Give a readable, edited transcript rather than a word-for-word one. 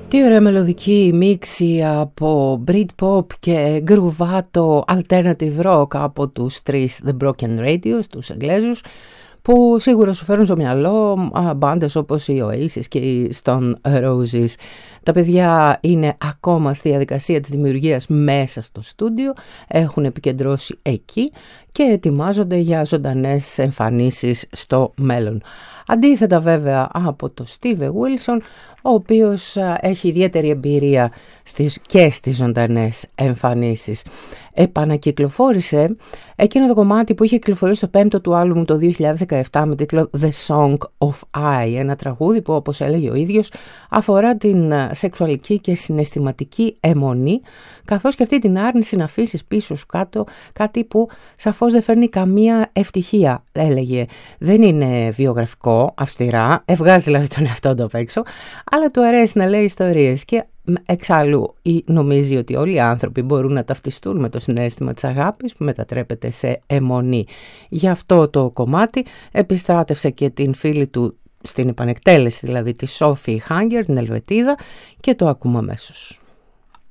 Τι ωραία μελωδική μίξη από Britpop και γκρουβάτο alternative rock από τους τρεις The Broken Radios, τους Εγγλέζους, που σίγουρα σου φέρουν στο μυαλό μπάντες όπως οι Oasis και οι Stone Roses. Τα παιδιά είναι ακόμα στη διαδικασία της δημιουργίας μέσα στο στούντιο, έχουν επικεντρώσει εκεί και ετοιμάζονται για ζωντανές εμφανίσεις στο μέλλον. Αντίθετα βέβαια από το Steve Wilson, ο οποίος έχει ιδιαίτερη εμπειρία και στις ζωντανές εμφανίσεις. Επανακυκλοφόρησε εκείνο το κομμάτι που είχε κυκλοφορήσει στο πέμπτο του άλμπουμ το 2017 με τίτλο The Song of I, ένα τραγούδι που, όπως έλεγε ο ίδιος, αφορά την σεξουαλική και συναισθηματική αιμονή, καθώς και αυτή την άρνηση να αφήσεις πίσω σου κάτω κάτι που σαφώς δεν φέρνει καμία ευτυχία, έλεγε. Δεν είναι βιογραφικό, αυστηρά, βγάζει δηλαδή τον εαυτό του απ' έξω, αλλά του αρέσει να λέει ιστορίες και εξάλλου νομίζει ότι όλοι οι άνθρωποι μπορούν να ταυτιστούν με το συναίσθημα της αγάπης που μετατρέπεται σε αιμονή. Γι' αυτό το κομμάτι επιστράτευσε και την φίλη του στην επανεκτέλεση, δηλαδή τη Sophie Hunger, την Ελβετίδα, και το ακούμε αμέσως.